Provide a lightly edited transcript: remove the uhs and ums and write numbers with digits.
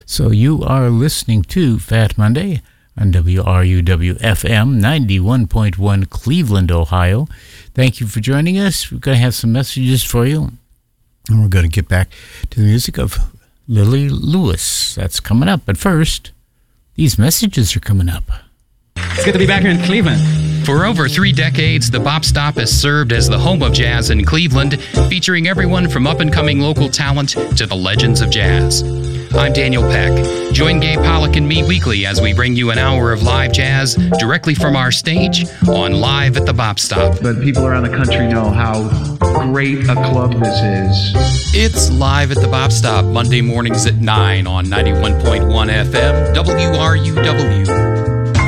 So you are listening to Fat Monday on WRUW-FM 91.1 Cleveland, Ohio. Thank you for joining us. We're going to have some messages for you. And we're going to get back to the music of Lily Lewis. That's coming up. But first, these messages are coming up. It's good to be back here in Cleveland. For over 3 decades, the Bop Stop has served as the home of jazz in Cleveland, featuring everyone from up-and-coming local talent to the legends of jazz. I'm Daniel Peck. Join Gabe Pollock and me weekly as we bring you an hour of live jazz directly from our stage on Live at the Bop Stop. But people around the country know how great a club this is. It's Live at the Bop Stop, Monday mornings at 9 on 91.1 FM, WRUW.